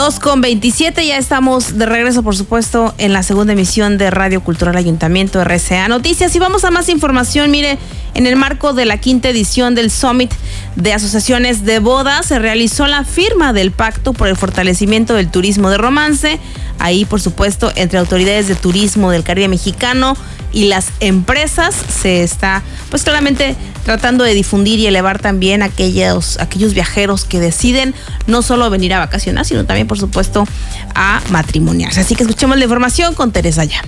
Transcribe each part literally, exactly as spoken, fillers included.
dos con veintisiete, ya estamos de regreso, por supuesto, en la segunda emisión de Radio Cultural Ayuntamiento R C A Noticias. Y vamos a más información. Mire, en el marco de la quinta edición del Summit de Asociaciones de Bodas, se realizó la firma del Pacto por el Fortalecimiento del Turismo de Romance. Ahí, por supuesto, entre autoridades de turismo del Caribe mexicano y las empresas, se está, pues claramente, tratando de difundir y elevar también aquellos, aquellos viajeros que deciden no solo venir a vacacionar, sino también, por supuesto, a matrimoniarse. Así que escuchemos la información con Teresa Ya.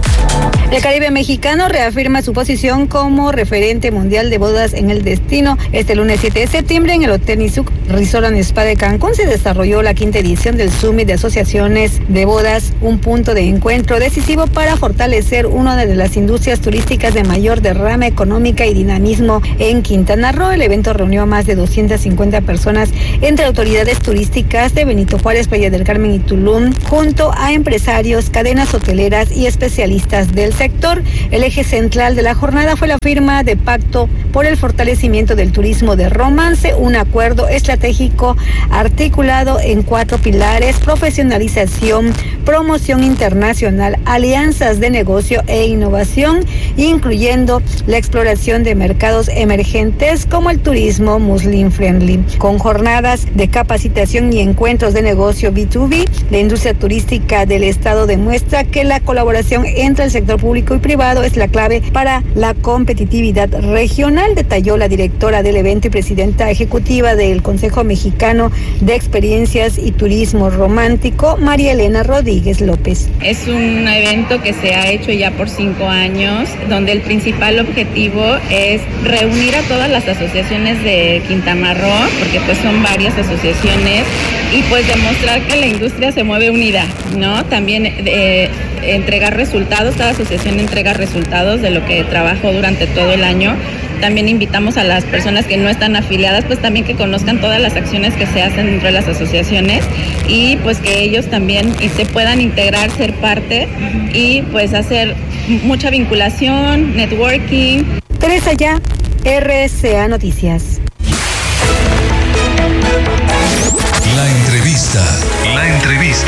El Caribe mexicano reafirma su posición como referente mundial de bodas en el destino. Este lunes siete de septiembre en el Hotel Nizuc Resort and Spa de Cancún se desarrolló la quinta edición del Summit de Asociaciones de Bodas, un punto de encuentro decisivo para fortalecer una de las industrias turísticas de mayor derrama económica y dinamismo en Quintana Roo. El evento reunió a más de doscientas cincuenta personas entre autoridades turísticas de Benito Juárez, Playa del Carmen y Tulum, junto a empresarios, cadenas hoteleras y especialistas del sector. El eje central de la jornada fue la firma de Pacto por el Fortalecimiento del Turismo de Romance, un acuerdo estratégico articulado en cuatro pilares: profesionalización, promoción internacional, alianzas de negocio e innovación, incluyendo la exploración de mercados emergentes como el turismo Muslim friendly. Con jornadas de capacitación y encuentros de negocio B dos B, la industria turística del estado demuestra que la colaboración entre el sector público y privado es la clave para la competitividad regional, detalló la directora del evento y presidenta ejecutiva del Consejo Mexicano de Experiencias y Turismo Romántico, María Elena Rodríguez López. Es un evento que se ha hecho ya por cinco años, donde el principal objetivo es reunir a todas las asociaciones de Quintana Roo, porque pues son varias asociaciones, y pues demostrar que la industria se mueve unida, ¿no? También eh, entregar resultados, cada asociación entrega resultados de lo que trabajó durante todo el año. También invitamos a las personas que no están afiliadas, pues también que conozcan todas las acciones que se hacen dentro de las asociaciones, y pues que ellos también y se puedan integrar, ser parte y pues hacer mucha vinculación, networking. Teresa Ya, R C A Noticias. La entrevista. La entrevista.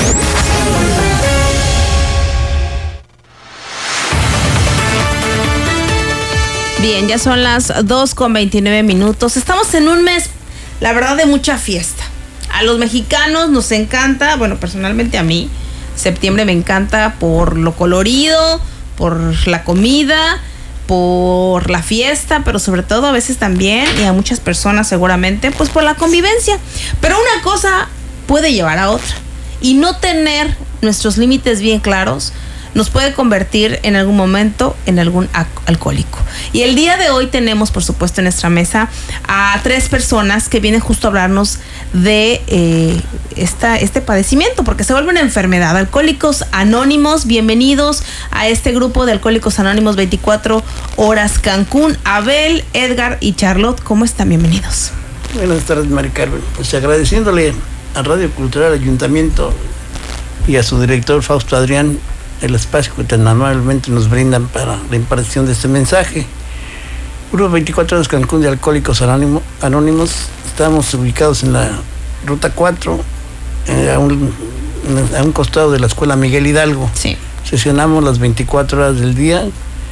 Bien, ya son las dos con veintinueve minutos. Estamos en un mes, la verdad, de mucha fiesta. A los mexicanos nos encanta, bueno, personalmente a mí, septiembre me encanta por lo colorido, por la comida, por la fiesta, pero sobre todo a veces también, y a muchas personas seguramente, pues por la convivencia. Pero una cosa puede llevar a otra, y no tener nuestros límites bien claros nos puede convertir en algún momento en algún alcohólico. Y el día de hoy tenemos, por supuesto, en nuestra mesa a tres personas que vienen justo a hablarnos de eh, esta, este padecimiento, porque se vuelve una enfermedad. Alcohólicos Anónimos, bienvenidos a este grupo de Alcohólicos Anónimos veinticuatro horas Cancún. Abel, Edgar y Charlotte, ¿cómo están? Bienvenidos. Buenas tardes, Mari Carmen. Pues agradeciéndole a Radio Cultural Ayuntamiento y a su director Fausto Adrián el espacio que tan amablemente nos brindan para la impartición de este mensaje. Grupo veinticuatro horas Cancún de Alcohólicos Anónimos, estamos ubicados en la ruta cuatro, eh, a, un, a un costado de la Escuela Miguel Hidalgo. Sí. Sesionamos las veinticuatro horas del día,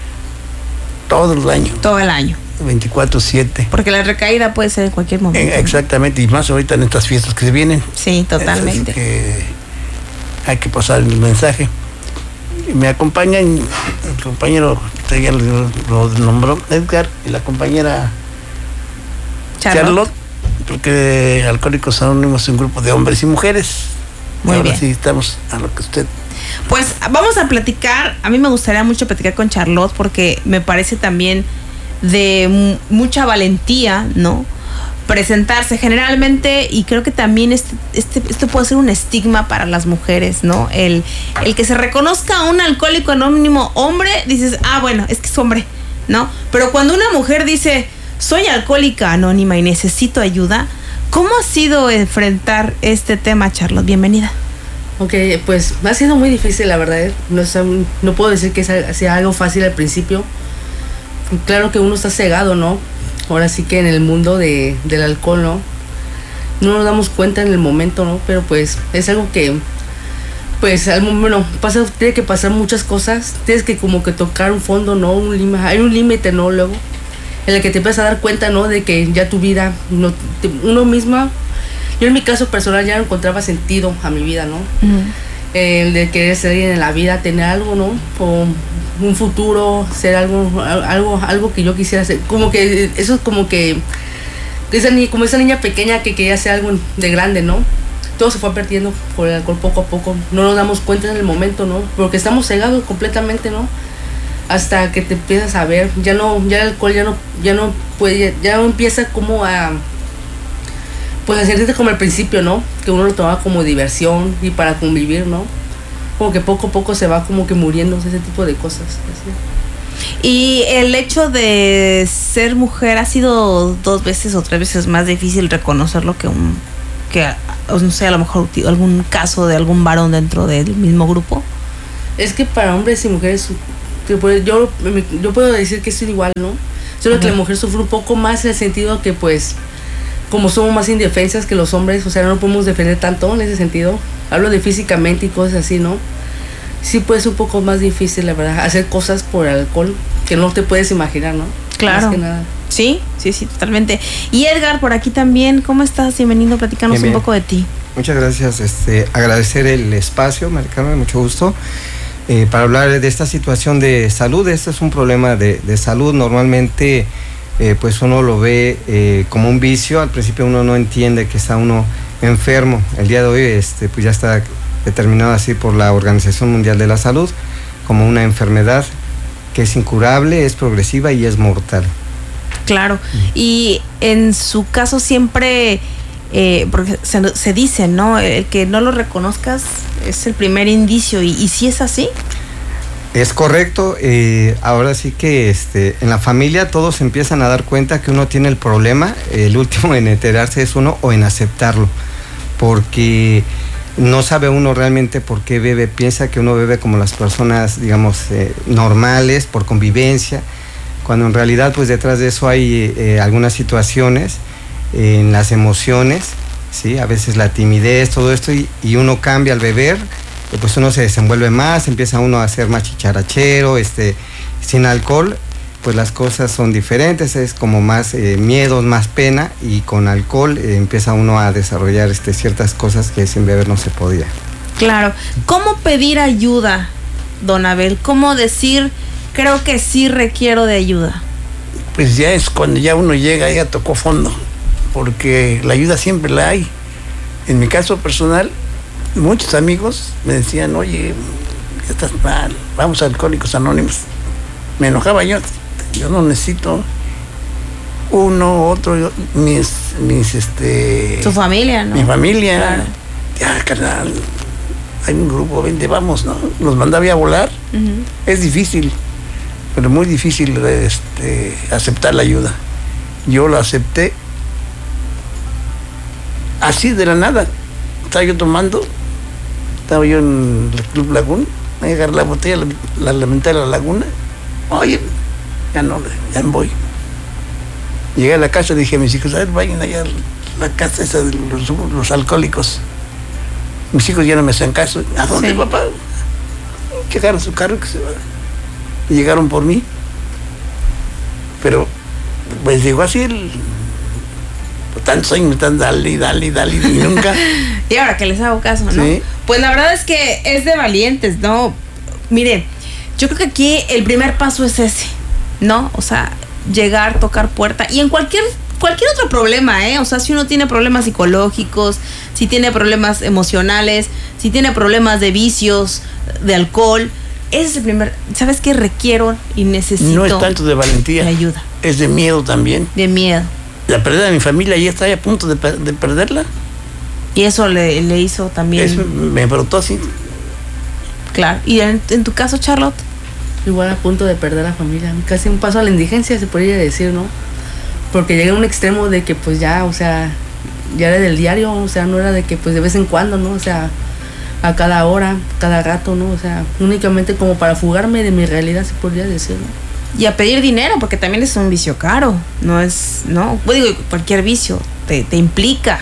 todo el año. Todo el año. veinticuatro siete. Porque la recaída puede ser en cualquier momento. Eh, exactamente, y más ahorita en estas fiestas que se vienen. Sí, totalmente. Así que hay que pasar el mensaje. Me acompañan el compañero, ya lo, lo nombró, Edgar, y la compañera Charlotte, Charlotte porque Alcohólicos Anónimos es un grupo de hombres y mujeres. Muy ahora bien. Sí, estamos a lo que usted... Pues vamos a platicar. A mí me gustaría mucho platicar con Charlotte, porque me parece también de m- mucha valentía, ¿no?, presentarse generalmente, y creo que también este, este, esto puede ser un estigma para las mujeres, ¿no? El, el que se reconozca a un alcohólico anónimo hombre, dices, ah, bueno, es que es hombre, ¿no? Pero cuando una mujer dice, soy alcohólica anónima y necesito ayuda, ¿cómo ha sido enfrentar este tema, Charlotte? Bienvenida. Ok, pues ha sido muy difícil, la verdad. No, no puedo decir que sea algo fácil al principio. Claro que uno está cegado, ¿no? Ahora sí que en el mundo de, del alcohol, ¿no? no nos damos cuenta en el momento, ¿no? Pero pues es algo que, pues, al, bueno, pasa, tiene que pasar muchas cosas, tienes que como que tocar un fondo, ¿no? Un límite, hay un límite, ¿no? Luego, en el que te empiezas a dar cuenta, ¿no? De que ya tu vida, no, te, uno misma, yo en mi caso personal ya no encontraba sentido a mi vida, ¿no? Uh-huh. El de querer ser alguien en la vida, tener algo, ¿no? O un futuro, ser algo, algo, algo que yo quisiera hacer, como que, eso es como que, esa ni, como esa niña pequeña que quería hacer algo de grande, ¿no? Todo se fue perdiendo por el alcohol poco a poco, no nos damos cuenta en el momento, ¿no? Porque estamos cegados completamente, ¿no? Hasta que te empiezas a ver, ya no, ya el alcohol ya no, ya no puede, ya no empieza como a, pues a sentirte como al principio, ¿no? Que uno lo tomaba como diversión y para convivir, ¿no? Como que poco a poco se va como que muriendo ese tipo de cosas, así. Y el hecho de ser mujer ha sido dos veces o tres veces más difícil reconocerlo que un, que, no sé, a lo mejor algún caso de algún varón dentro del mismo grupo. Es que para hombres y mujeres, yo, yo puedo decir que es igual, ¿no? Solo uh-huh. que la mujer sufre un poco más en el sentido que, pues, como somos más indefensas que los hombres, o sea, no podemos defender tanto en ese sentido. Hablo de físicamente y cosas así, ¿no? Sí puede ser un poco más difícil, la verdad, hacer cosas por alcohol que no te puedes imaginar, ¿no? Claro. Más que nada. Sí, sí, sí, totalmente. Y Edgar, por aquí también, ¿cómo estás? Bienvenido, platícanos bien, bien. un poco de ti. Muchas gracias, este, agradecer el espacio, Mari Carmen, mucho gusto, eh, para hablar de esta situación de salud. Este es un problema de, de salud, normalmente, eh, pues uno lo ve eh, como un vicio, al principio uno no entiende que está uno enfermo. El día de hoy, este, pues ya está determinado así por la Organización Mundial de la Salud como una enfermedad que es incurable, es progresiva y es mortal. Claro, y en su caso siempre, eh, porque se, se dice, ¿no? El que no lo reconozcas es el primer indicio, y, y si es así. Es correcto, eh, ahora sí que este, en la familia todos empiezan a dar cuenta que uno tiene el problema, el último en enterarse es uno o en aceptarlo, porque no sabe uno realmente por qué bebe, piensa que uno bebe como las personas, digamos, eh, normales, por convivencia, cuando en realidad pues detrás de eso hay eh, algunas situaciones eh, en las emociones, ¿sí? A veces la timidez, todo esto, y, y uno cambia al beber, eh, pues uno se desenvuelve más, empieza uno a ser más chicharachero, este, sin alcohol, pues las cosas son diferentes, es como más eh, miedos, más pena, y con alcohol eh, empieza uno a desarrollar este, ciertas cosas que sin beber no se podía. Claro. ¿Cómo pedir ayuda, don Abel? ¿Cómo decir, creo que sí requiero de ayuda? Pues ya es cuando ya uno llega, ya tocó fondo, porque la ayuda siempre la hay. En mi caso personal, muchos amigos me decían, oye, ya estás mal, vamos a Alcohólicos Anónimos. Me enojaba yo. Yo no necesito uno, otro, yo, mis, mis, este... Tu familia, ¿no? Mi familia. Claro. Ya, carnal, hay un grupo, vente, vamos, ¿no? Nos mandaba a volar. Uh-huh. Es difícil, pero muy difícil este, aceptar la ayuda. Yo lo acepté así de la nada. Estaba yo tomando, estaba yo en el Club Laguna, me agarré la botella, la, la lamenté a la laguna. Oye, ya no, ya me voy. Llegué a la casa y dije a mis hijos, a ver, vayan allá a la casa esa de los, los alcohólicos. Mis hijos ya no me hacían caso. ¿A dónde, sí, papá? Que agarra su carro que se va. Y llegaron por mí. Pero, pues llegó así el... Por tantos años me están dale, dale, dale, y nunca... Y ahora que les hago caso, ¿no? Sí. Pues la verdad es que es de valientes, ¿no? Miren, yo creo que aquí el primer paso es ese, ¿no? O sea, llegar, tocar puerta. Y en cualquier cualquier otro problema, ¿eh? O sea, si uno tiene problemas psicológicos, si tiene problemas emocionales, si tiene problemas de vicios, de alcohol, ese es el primer... ¿Sabes qué? Requiero y necesito... No es tanto de valentía. De ayuda. Es de miedo también. De miedo. La pérdida de mi familia ya está a punto de, de perderla. Y eso le, le hizo también... Eso me brotó así. Claro. ¿Y en, en tu caso, Charlotte? Igual a punto de perder la familia, casi un paso a la indigencia se podría decir, ¿no? Porque llegué a un extremo de que pues ya, o sea, ya era del diario, o sea, no era de que pues de vez en cuando, ¿no? O sea, a cada hora, cada rato, ¿no? O sea, únicamente como para fugarme de mi realidad se podría decir, ¿no? Y a pedir dinero, porque también es un vicio caro, no es, no, pues digo, cualquier vicio te, te implica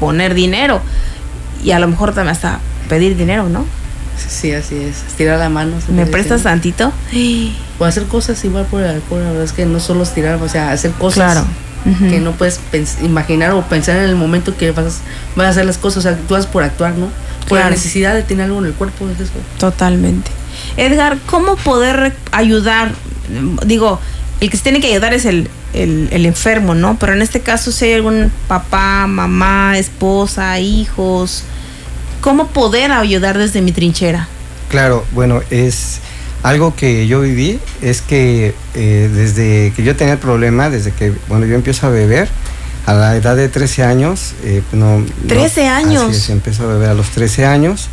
poner dinero y a lo mejor también hasta pedir dinero, ¿no? Sí, así es. Estirar la mano. ¿Me prestas tantito? O hacer cosas igual por el alcohol. La verdad es que no solo estirar, o sea, hacer cosas claro. uh-huh. que no puedes pens- imaginar o pensar en el momento que vas, vas a hacer las cosas. O sea, actúas por actuar, ¿no? Por claro. la necesidad de tener algo en el cuerpo. Es eso. Totalmente. Edgar, ¿cómo poder ayudar? Digo, el que se tiene que ayudar es el, el, el enfermo, ¿no? Pero en este caso, si hay algún papá, mamá, esposa, hijos, ¿cómo poder ayudar desde mi trinchera? Claro, bueno, es algo que yo viví, es que eh, desde que yo tenía el problema, desde que, bueno, yo empiezo a beber, a la edad de trece años, eh, no... ¿trece no, años? Así es, empiezo a beber a los trece años,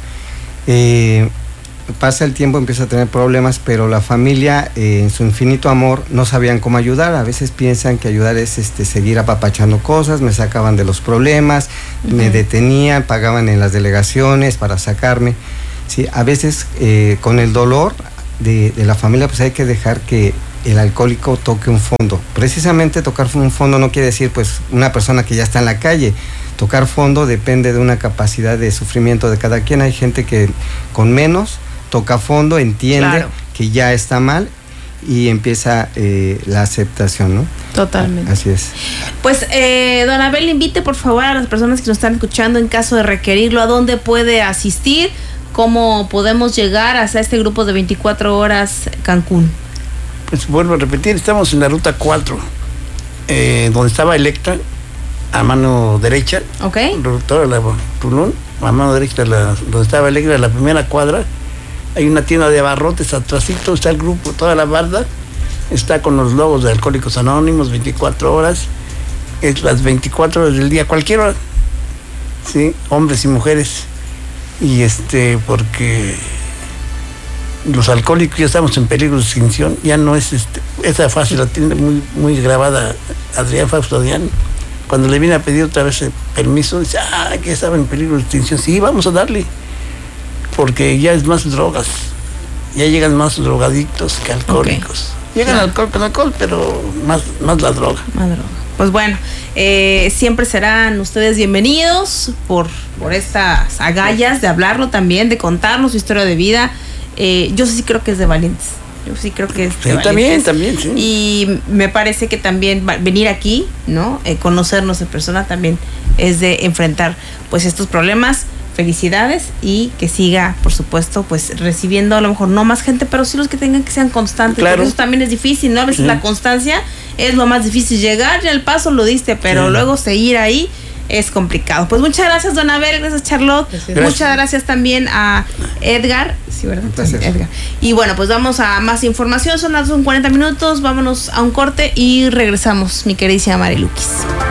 eh, pasa el tiempo, empiezo a tener problemas, pero la familia, eh, en su infinito amor, no sabían cómo ayudar. A veces piensan que ayudar es este, seguir apapachando cosas, me sacaban de los problemas, uh-huh. me detenían, pagaban en las delegaciones para sacarme. Sí, a veces eh, con el dolor de, de la familia, pues hay que dejar que el alcohólico toque un fondo. Precisamente tocar un fondo no quiere decir pues una persona que ya está en la calle. Tocar fondo depende de una capacidad de sufrimiento de cada quien. Hay gente que con menos toca fondo, entiende claro. que ya está mal y empieza eh, la aceptación, ¿no? Totalmente. Así es. Pues, eh, don Abel, invite por favor a las personas que nos están escuchando en caso de requerirlo, a dónde puede asistir, cómo podemos llegar hasta este grupo de veinticuatro horas Cancún. Pues vuelvo a repetir, estamos en la ruta cuatro, eh, donde estaba Electra, a mano derecha. Ok. Toda la Tulum, a mano derecha, la, donde estaba Electra, la primera cuadra. Hay una tienda de abarrotes atrásito, está el grupo, toda la barda, está con los logos de Alcohólicos Anónimos, veinticuatro horas, es las veinticuatro horas del día, cualquier hora, ¿sí? Hombres y mujeres, y este, porque los alcohólicos ya estamos en peligro de extinción, ya no es, este, esa frase la tiene muy, muy grabada Adrián Fausto Adrián, cuando le viene a pedir otra vez el permiso, dice, ah, que estaba en peligro de extinción, sí, vamos a darle. Porque ya es más drogas, ya llegan más drogadictos que alcohólicos. Okay. Llegan claro. alcohol con alcohol, pero más, más la droga. Más droga. Pues bueno, eh, siempre serán ustedes bienvenidos por, por estas agallas de hablarlo también, de contarnos su historia de vida. Eh, yo sí creo que es de valientes. Yo sí creo que es de sí, valientes. También, también, sí. Y me parece que también venir aquí, ¿no? Eh, conocernos en persona también es de enfrentar pues estos problemas. Felicidades y que siga, por supuesto, pues recibiendo a lo mejor no más gente, pero sí los que tengan que sean constantes, claro. porque eso también es difícil, ¿no? A veces sí. la constancia es lo más difícil, llegar ya el paso lo diste, pero sí. luego seguir ahí es complicado. Pues muchas gracias, don Abel, gracias Charlotte, gracias. Muchas gracias también a Edgar, sí, ¿verdad? Gracias. Edgar. Y bueno, pues vamos a más información, son las son cuarenta minutos, vámonos a un corte y regresamos, mi queridísima Marilukis.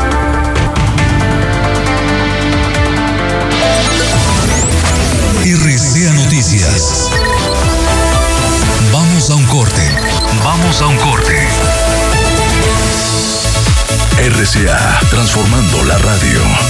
R C A Noticias. Vamos a un corte. Vamos a un corte. R C A, transformando la radio.